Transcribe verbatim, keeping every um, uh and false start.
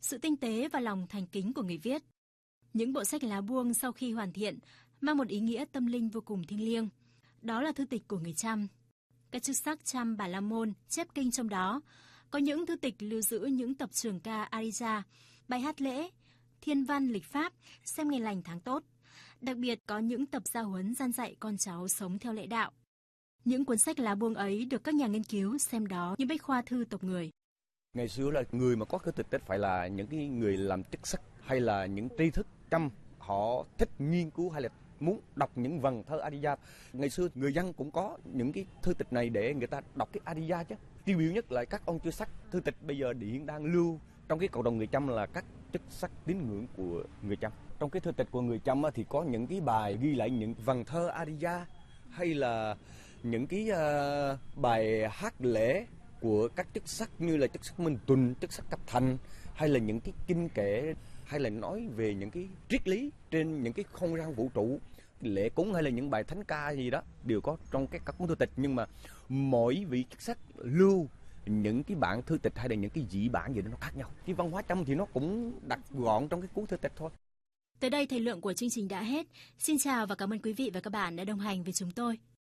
sự tinh tế và lòng thành kính của người viết. Những bộ sách lá buông sau khi hoàn thiện mang một ý nghĩa tâm linh vô cùng thiêng liêng. Đó là thư tịch của người Chăm. Các chức sắc Chăm Bà La Môn chép kinh trong đó. Có những thư tịch lưu giữ những tập trường ca Ariya, bài hát lễ, thiên văn lịch pháp, xem ngày lành tháng tốt. Đặc biệt có những tập gia huấn gian dạy con cháu sống theo lễ đạo. Những cuốn sách lá buông ấy được các nhà nghiên cứu xem đó như bách khoa thư tộc người. Ngày xưa là người mà có cái tịch phải là những cái người làm chức sắc hay là những tri thức Chăm, họ thích nghiên cứu hay là muốn đọc những vần thơ Ariya. Ngày xưa người dân cũng có những cái thư tịch này để người ta đọc cái Ariya chứ. Tiêu biểu nhất là các ông chư sắc, thư tịch bây giờ hiện đang lưu trong cái cộng đồng người Chăm là các chức sắc tín ngưỡng của người Chăm. Trong cái thư tịch của người Chăm thì có những cái bài ghi lại những vần thơ Ariya hay là những cái uh, bài hát lễ của các chức sắc như là chức sắc Minh Tuần, chức sắc Cấp Thành hay là những cái kinh kệ hay là nói về những cái triết lý trên những cái không gian vũ trụ, lễ cúng hay là những bài thánh ca gì đó đều có trong cái các cuốn thư tịch. Nhưng mà mỗi vị chức sắc lưu những cái bản thư tịch hay là những cái dị bản gì đó nó khác nhau. Cái văn hóa Chăm thì nó cũng đặt gọn trong cái cuốn thư tịch thôi. Tới đây thời lượng của chương trình đã hết. Xin chào và cảm ơn quý vị và các bạn đã đồng hành với chúng tôi.